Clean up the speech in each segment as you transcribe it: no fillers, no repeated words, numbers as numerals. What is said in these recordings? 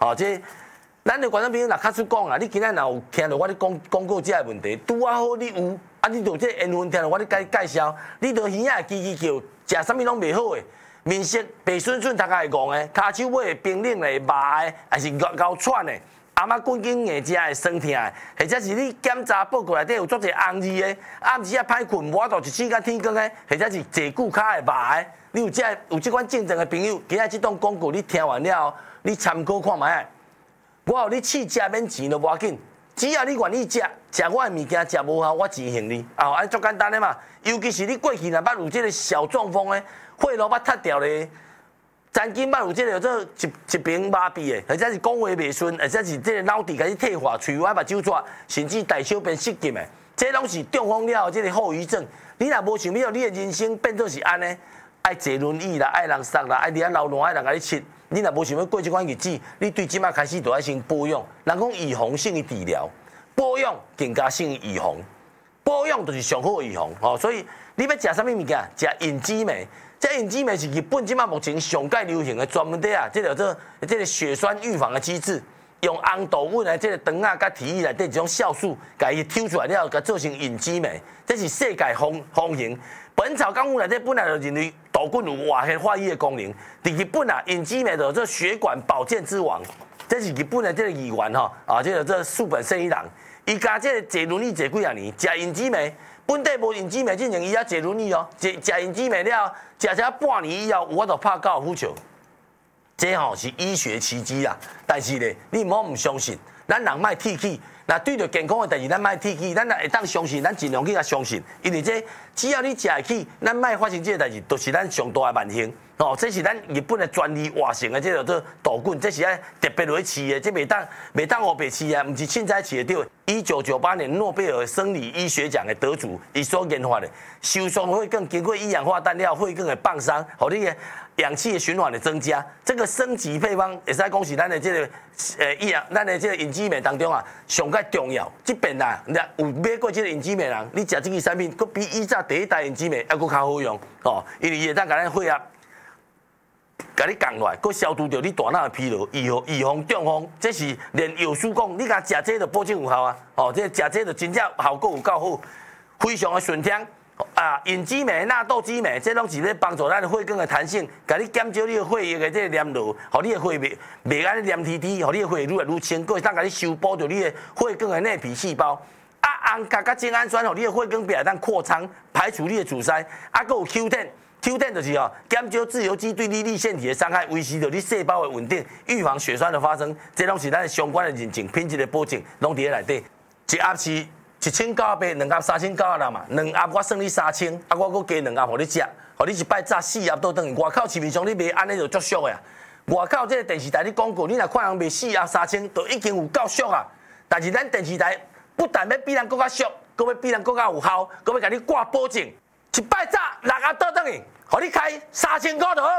这咱的观众朋友若较出讲啊，你今仔若有听到我咧讲过这个问题，拄啊好你有，啊你就这缘分听到我咧介绍，你着耳仔叽叽叫，食啥物拢袂好诶，面色白顺顺，头壳会戆诶，骹手尾会冰冷诶，麻诶，还是咬喘诶。阿妈滚紧硬食会酸痛的，或者是你检查报告内底有足侪红字的，暗时啊歹困，无法度一醒到天光的，或者是坐久骹会麻的，你有即款症状的朋友，今仔即档广告你听完了后，你参考看卖。我后你试食免钱都无要紧，只要你愿意食我的物件食无效，我钱还你。安足简单的嘛，尤其是你过去若捌有即个小中风的，血路捌塌掉的。曾经捌有即个做一边麻痹的，或者是讲话袂顺，或者是即个脑底开始退化、喙歪、目睭蛇，甚至大小便失禁的，这拢是中风了后即个后遗症。你若无想要你的人生变做是安尼，爱坐轮椅啦，爱人杀啦，爱伫遐流浪，爱人甲你切。你若无想要过即款日子，你对即马开始就要先保养。人讲预防胜于治疗，保养更加胜于预防。保养就是上好的预防。所以你要食啥物物件？食银枝梅。这银枝梅是日本即马目前上界流行的专门的这叫做这个血栓预防的机制，用红豆粉的这个糖啊、甲体液内底一种酵素，甲伊抽出来了，甲做成银枝梅，这是世界风行。本草纲目内底本来就认为豆粉有化学化瘀的功能，伫日本啊，银枝梅就做血管保健之王，这是日本的这个议员这个做树本圣一郎，伊家这个坐轮椅坐几啊年，食银枝梅。本地无银枝梅进前，伊也坐轮椅哦，食银枝梅了，食半年以后，有法度拍高尔夫球。这是医学奇迹啦。但是咧，你唔好唔相信，咱人莫铁气。那对着健康的代志，咱莫铁气，咱若会当相信，咱尽量去甲相信。因为这只要你食会起，咱莫发生这个代志，就是咱上大的万幸。这是咱日本的专利活成的，这叫做豆棍，这是特别落去饲的，这袂当黑白饲啊，唔是凊彩饲得到。1998年诺贝尔生理医学奖的得主，伊所研发的收缩血管经过一氧化氮了，血管的泵伤，互你的氧气的循环的增加。这个升级配方，会使讲是咱的这个咱的这个银枝梅当中啊，上介重要。这边啊，有买过这个银枝梅人，你食这个产品，佫比以前第一代银枝梅还佫较好用因为伊会当甲咱血压。甲你降落来，佮消除掉你大脑的疲劳，预防中风，这是连药师讲，你甲食这就保证有效啊！这食这就真正效果有够好，非常的顺听银枝梅、纳豆枝梅，这拢是咧帮助咱的血管的弹性，甲你减少你的血液的这个粘度，互你的血袂安尼黏贴贴，互你的血愈来愈清，佮会当甲你修补掉你的血管的内皮细胞。红甲精氨酸，互你的血管壁当扩张，排除你的阻塞，佮有 Q10。Q10 就是减少自由基对你粒线体的伤害，维持着你细胞的稳定，预防血栓的发生。这拢是咱相关的认证、品质的保证，拢伫咧内底。一盒是1980，两盒3900嘛，两盒我算你3000，我搁加两盒互你食，互你一摆炸4盒倒转去。外口市面上你卖安尼就足俗的啊！外口这个电视台你广告，你若看人卖4盒3000，就已经有够俗啊！但是咱电视台不但要比人更较俗，搁要比人更较有效，搁要甲你挂保证，一摆炸6盒倒转去。互你开3000块就好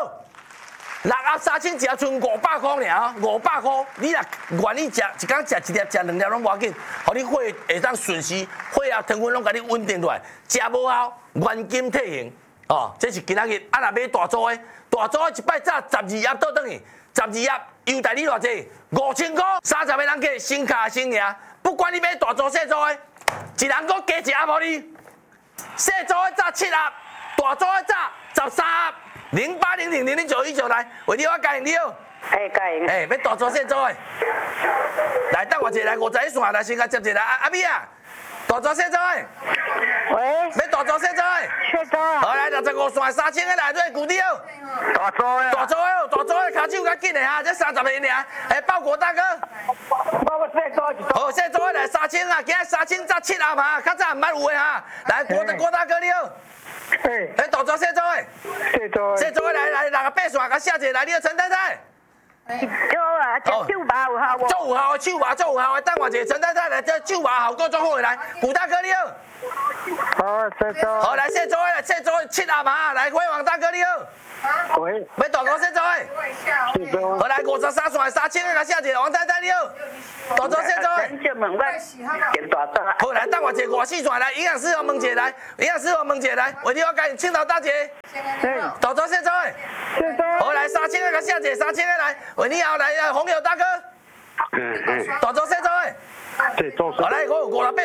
，6盒3000只剩500块尔，500块。你若愿意食，一工食1粒、食2粒拢无要紧。互你血会当顺时，血压糖分拢甲你稳定落来。食无效，原金退行。这是今仔日。若买大组的，大组的一摆炸12盒倒转去，12盒优待你偌济？5000块，30个人客，先卡先赢。不管你买大组小组的，一人搁加1盒互你。小组的炸7盒，大组的炸。13 0800000919来，为你我加赢你哦。 加赢。 要大组小组的，来等我一下来51线来先甲接一来，阿美啊，大组小组的。 喂。 要大组小组的。 小组啊。 好来65线3000个来，对，固定哦。 大组的。 大组的哦，大组的卡手较紧的这30个尔。报国大哥。 报个小组一组。 好，小组的来3000啊，今日3000炸7盒哈，较早唔捌有的哈。来，国大哥你好。大组小组的。小组的来68线甲写一个来，你好陈太太。 有啊，手麻有效无？ 足有效的，手麻足有效的。等我一下，陈太太来，这手麻效果足好的来。古大哥你好。 好，小组。 好，来小组的来，小组的7盒嘛，来辉煌大哥你好。 喂。 要大组小组的。好来53线3000个甲写一个王太太你好。大组小组的。 很少问我见大组。 好来，等我一下54线来，营养师我问一下来，营养师我问一下来，为你我教你青岛大姐。大组小组的。好来3000个甲写一个3000个来，为你好来红友大哥。 嗯， 大组小组的。 对，做好来，我有5、6